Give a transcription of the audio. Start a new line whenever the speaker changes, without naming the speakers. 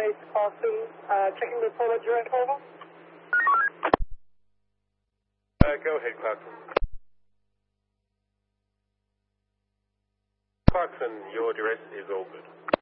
base Clarkson, checking the total direct over.
Go ahead, Clarkson. Clarkson, your address is all good.